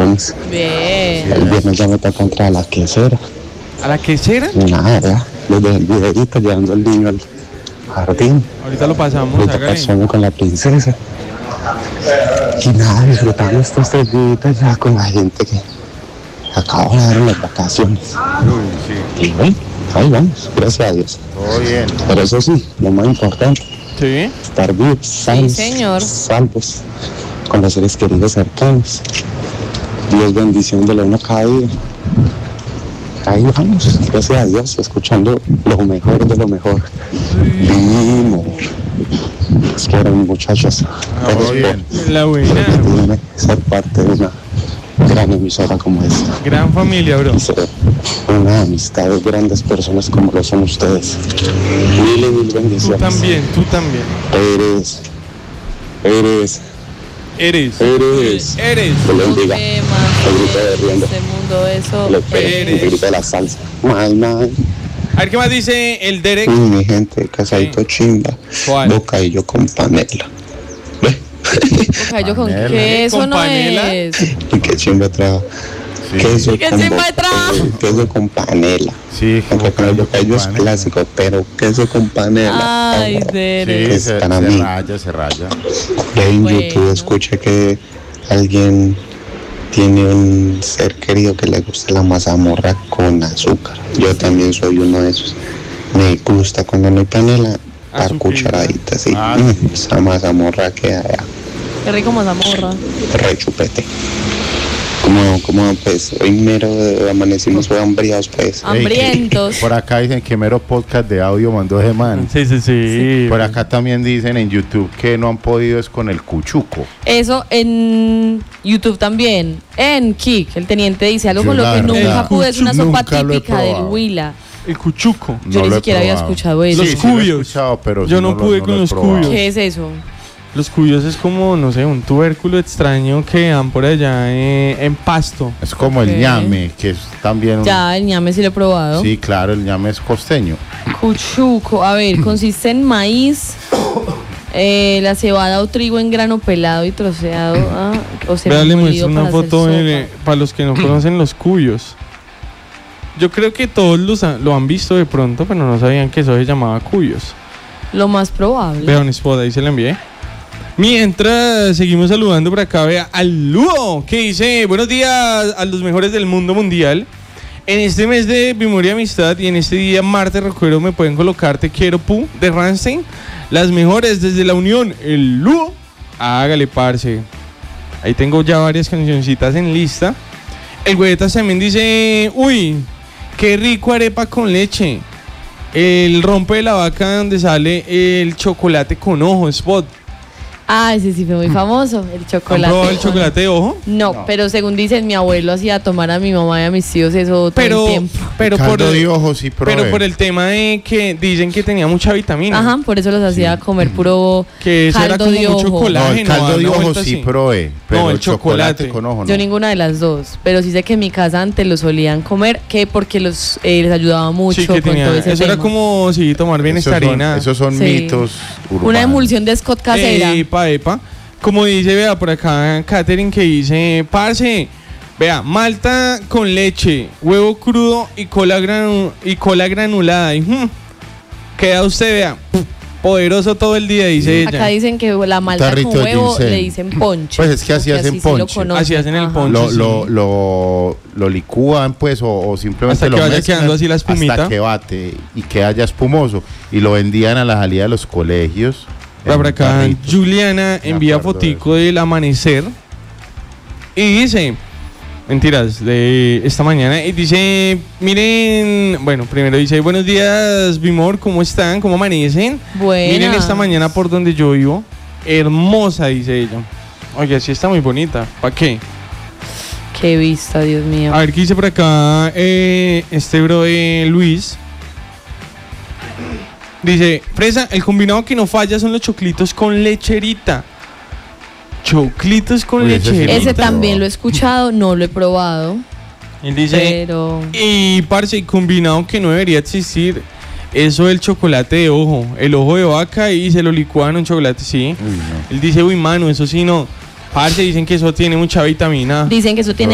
tacones. Bien. El viernes ya me toca entrar a la quesera. ¿A la quesera? Nada, desde el videito llevando al niño al jardín. Ahorita lo pasamos, Me toca el sueño con la princesa. Y nada, disfrutando estos 3 días ya con la gente que acabo de dar las vacaciones. Y bueno, ahí vamos, gracias a Dios. Todo bien. Pero eso sí, lo más importante, Sí. estar vivos, sanos, señor. salvos, con los seres queridos cercanos. Dios bendición de lo uno cada día. Ahí vamos, gracias a Dios, escuchando lo mejor de lo mejor. Vivimos. Es que eran muchachos. Todo bien. La buena. Permitirme ser parte de una gran emisora como esta. Gran familia, bro. Y ser una amistad de grandes personas como lo son ustedes. Mil y mil Tú bendiciones. también, tú también. Eres. Eres. Que lo bendiga. El grito de riendo. Este mundo, eso. El grito de la salsa. Ay. A ver qué más dice el Derek. Mi gente, casadito chimba. ¿Cuál? Bocadillo con panela. Bocadillo con Panela. queso ¿Con no panela? es. Y qué chimba trajo. Sí. Queso ¿Qué con chimba trajo? queso con panela. Sí, Aunque con el bocadillo es panela. clásico, pero queso con panela. Ay, Sí, Derek. se para mí. raya. Y ahí en Bueno. YouTube escuché que alguien tiene un ser querido que le gusta la mazamorra con azúcar. Yo también soy uno de esos. Me gusta cuando no hay panela, dar Azuquita. cucharaditas, sí. Ah, sí. Esa mazamorra queda Qué rico mazamorra. re chupete. Como pues, hoy mero amanecimos fue hambriados, pues. Hambrientos. Por acá dicen que mero podcast de audio mandó ese man. Sí. Por acá también dicen en YouTube que no han podido es con el cuchuco. Eso en YouTube también. En Kik, el teniente dice algo Yo con lo la que verdad, nunca pude. Es una sopa nunca lo he típica del probado. Huila. El cuchuco. Yo ni lo he siquiera había probado. escuchado eso. Los Sí, sí lo he cubios. escuchado, pero Yo sí no pude lo con he los probado. cubios. ¿Qué es eso? Los cuyos es como, no sé, un tubérculo extraño que dan por allá en Pasto. Es como Ok. el ñame, que es también un... Ya, el ñame sí lo he probado. Sí, claro, el ñame es costeño. Cuchuco, a ver, consiste en maíz, la cebada o trigo en grano pelado y troceado. O sea, Vea, le molido muestro una para hacer foto sopa. para los que no conocen los cuyos. Yo creo que todos lo han visto de pronto, pero no sabían que eso se llamaba cuyos. Lo más probable. Vea un spot, ahí se la envié. Mientras seguimos saludando por acá, vea al Luo, que dice: buenos días a los mejores del mundo mundial. En este mes de memoria y amistad y en este día martes recuerdo me pueden colocar Te Quiero Pu de Rammstein. Las mejores desde la unión, el Luo. Hágale, parce. Ahí tengo ya varias cancioncitas en lista. El Güetas también dice: uy, qué rico arepa con leche. El rompe de la vaca donde sale el chocolate con ojo, Spot. Ah, ese sí fue muy famoso, el ¿Han chocolate. probado el chocolate de ojo? No, pero según dicen, mi abuelo hacía tomar a mi mamá y a mis tíos eso todo el tiempo. Pero Caldo de ojo sí probé. pero por el tema de que dicen que tenía mucha vitamina. Ajá, por eso los hacía comer puro Que eso era caldo como de mucho ojo. colágeno. No, el caldo da de una ojo vuelta sí así. probé, pero No, el el chocolate chocolate. con ojo no. Yo ninguna de las dos, pero sí sé que en mi casa antes lo solían comer, que porque les ayudaba mucho Sí, que con tenía, todo ese eso era tema. como, sí, tomar bienestarina. Esos son Sí. mitos urbanos. Una emulsión de Scott casera. Epa. Como dice, vea, por acá, Katherine, que dice: parce, vea, malta con leche, huevo crudo y cola granulada. Y, queda usted, vea, poderoso todo el día, dice ella. Acá dicen que la malta Tarrito con de huevo ginseng. le dicen ponche. Pues es que así porque hacen sí lo ponche. conocen. Así hacen el Ajá. ponche. Lo licúan pues o simplemente Hasta lo que vaya mezclan quedando así la espumita. hasta que bate y queda ya espumoso y lo vendían a la salida de los colegios. en Por acá, tarritos. Juliana Me envía acuerdo de fotico del amanecer y dice, mentiras, de esta mañana, y dice: miren, bueno, primero dice: buenos días, Bimor, ¿cómo están? ¿Cómo amanecen? Buenas. Miren esta mañana por donde yo vivo, hermosa, dice ella. Oye, sí está muy bonita, ¿para qué? Qué vista, Dios mío. A ver, ¿qué dice por acá este bro de Luis? Dice: Fresa, el combinado que no falla son los choclitos con lecherita. Choclitos con Uy, ese sí lecherita. Ese no. también lo he escuchado, no lo he probado, Él dice: pero y parce, el combinado que no debería existir, eso del chocolate de ojo, el ojo de vaca y se lo licuan en chocolate, sí. Uy, no. Él dice: uy, mano, eso sí no. Parce, dicen que eso tiene mucha vitamina. dicen que eso tiene